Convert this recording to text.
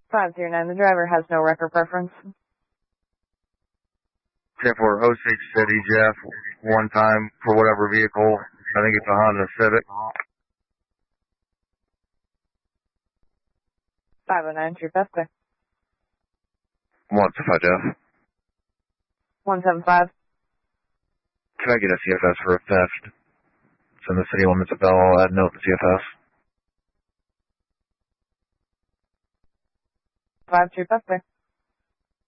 509, the driver has no record preference. 10-4, 06 City, Jeff, one time for whatever vehicle. I think it's a Honda Civic. 509, True Suspect. 175, Jeff. 175. Can I get a CFS for a theft? It's in the city limits of Bell. I'll add note to CFS. 5 True Suspect.